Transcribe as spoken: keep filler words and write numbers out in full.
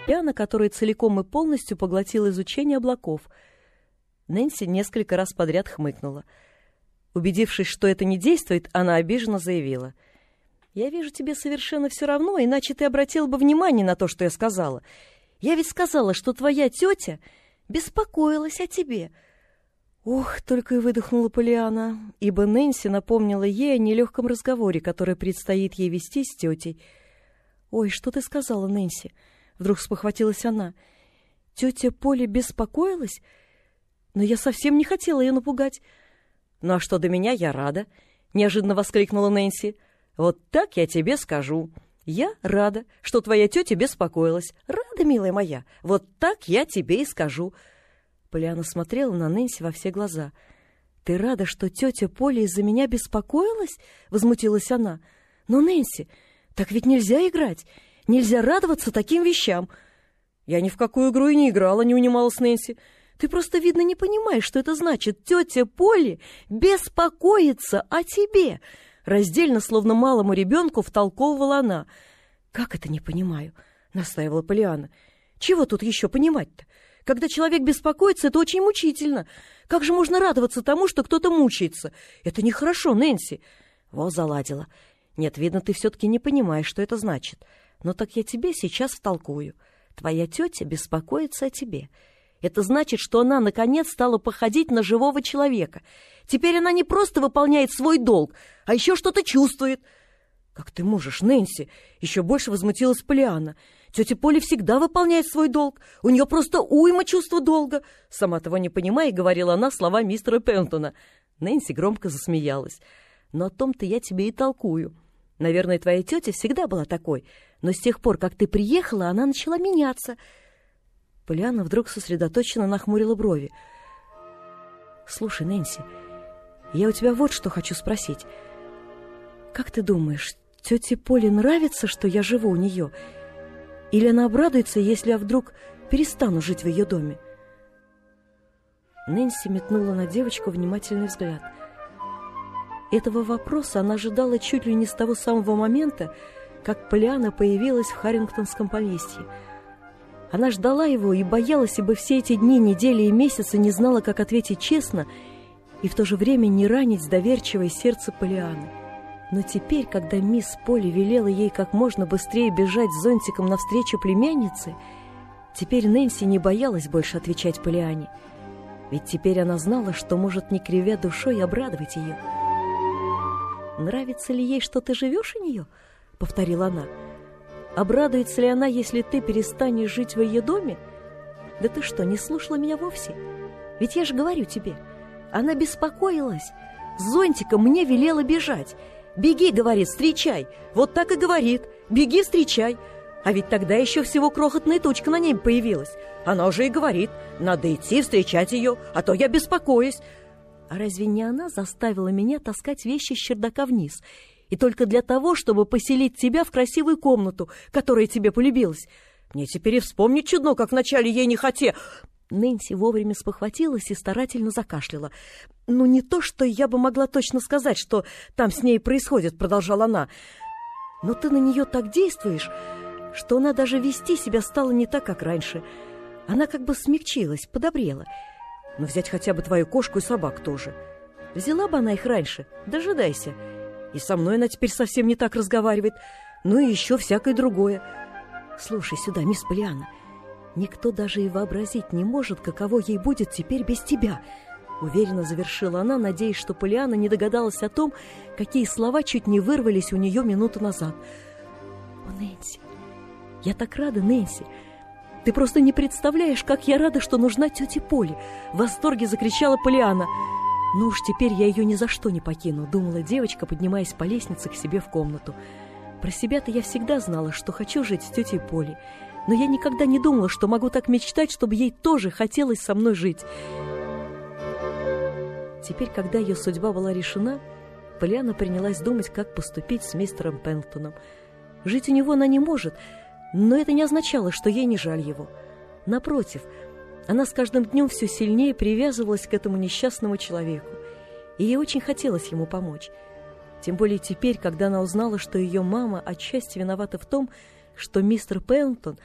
пиано, которое целиком и полностью поглотило изучение облаков. Нэнси несколько раз подряд хмыкнула. Убедившись, что это не действует, она обиженно заявила: «Я вижу, тебе совершенно все равно, иначе ты обратила бы внимание на то, что я сказала. Я ведь сказала, что твоя тетя беспокоилась о тебе». «Ох!» — только и выдохнула Полианна, ибо Нэнси напомнила ей о нелегком разговоре, который предстоит ей вести с тетей. «Ой, что ты сказала, Нэнси?» — вдруг спохватилась она. «Тетя Поли беспокоилась? Но я совсем не хотела ее напугать». «Ну а что до меня, я рада!» — неожиданно воскликнула Нэнси. «Вот так я тебе скажу. Я рада, что твоя тетя беспокоилась. Рада, милая моя. Вот так я тебе и скажу». Полианна смотрела на Нэнси во все глаза. «Ты рада, что тетя Поля из-за меня беспокоилась?» — возмутилась она. «Но, Нэнси, так ведь нельзя играть. Нельзя радоваться таким вещам». «Я ни в какую игру и не играла», — не унималась Нэнси. «Ты просто, видно, не понимаешь, что это значит. Тетя Поли беспокоится о тебе». Раздельно, словно малому ребенку, втолковывала она. «Как это не понимаю?» — настаивала Полианна. «Чего тут еще понимать-то? Когда человек беспокоится, это очень мучительно. Как же можно радоваться тому, что кто-то мучается? Это нехорошо, Нэнси». «Во, заладила. Нет, видно, ты все-таки не понимаешь, что это значит. Но так я тебе сейчас втолкую. Твоя тетя беспокоится о тебе. Это значит, что она, наконец, стала походить на живого человека. Теперь она не просто выполняет свой долг, а еще что-то чувствует». «Как ты можешь, Нэнси?» — еще больше возмутилась Полианна. «Тетя Поля всегда выполняет свой долг. У нее просто уйма чувства долга». Сама того не понимая, говорила она слова мистера Пентона. Нэнси громко засмеялась. «Но о том-то я тебе и толкую. Наверное, твоя тетя всегда была такой, но с тех пор, как ты приехала, она начала меняться». Полианна вдруг сосредоточенно нахмурила брови. «Слушай, Нэнси, я у тебя вот что хочу спросить. Как ты думаешь, тете Поле нравится, что я живу у нее? Или она обрадуется, если я вдруг перестану жить в ее доме?» Нэнси метнула на девочку внимательный взгляд. Этого вопроса она ожидала чуть ли не с того самого момента, как Полианна появилась в Харрингтонском поместье. Она ждала его и боялась, ибо все эти дни, недели и месяцы не знала, как ответить честно и в то же время не ранить доверчивое сердце Полианны. Но теперь, когда мисс Поли велела ей как можно быстрее бежать с зонтиком навстречу племяннице, теперь Нэнси не боялась больше отвечать Полианне. Ведь теперь она знала, что может, не кривя душой, обрадовать ее. «Нравится ли ей, что ты живешь у нее?» — повторила она. «Обрадуется ли она, если ты перестанешь жить в ее доме? Да ты что, не слушала меня вовсе? Ведь я же говорю тебе, она беспокоилась. С зонтиком мне велела бежать. «Беги, — говорит, — встречай». Вот так и говорит. «Беги, встречай». А ведь тогда еще всего крохотная тучка на небе появилась. Она уже и говорит: «Надо идти встречать ее, а то я беспокоюсь». А разве не она заставила меня таскать вещи с чердака вниз? И только для того, чтобы поселить тебя в красивую комнату, которая тебе полюбилась. Мне теперь и вспомнить чудно, как вначале ей не хотел. Нэнси вовремя спохватилась и старательно закашляла. «Ну, не то, что я бы могла точно сказать, что там с ней происходит», — продолжала она. «Но ты на нее так действуешь, что она даже вести себя стала не так, как раньше. Она как бы смягчилась, подобрела. Но взять хотя бы твою кошку и собак тоже. Взяла бы она их раньше, дожидайся. И со мной она теперь совсем не так разговаривает. Ну и еще всякое другое. Слушай сюда, мисс Полианна, никто даже и вообразить не может, каково ей будет теперь без тебя», — уверенно завершила она, надеясь, что Полианна не догадалась о том, какие слова чуть не вырвались у нее минуту назад. «О, Нэнси, я так рада, Нэнси! Ты просто не представляешь, как я рада, что нужна тете Поле!» — в восторге закричала Полианна. «Ну уж теперь я ее ни за что не покину», — думала девочка, поднимаясь по лестнице к себе в комнату. «Про себя-то я всегда знала, что хочу жить с тетей Полей, но я никогда не думала, что могу так мечтать, чтобы ей тоже хотелось со мной жить». Теперь, когда ее судьба была решена, Полианна принялась думать, как поступить с мистером Пенктоном. Жить у него она не может, но это не означало, что ей не жаль его. Напротив, она с каждым днем все сильнее привязывалась к этому несчастному человеку, и ей очень хотелось ему помочь. Тем более теперь, когда она узнала, что ее мама отчасти виновата в том, что мистер Пенктон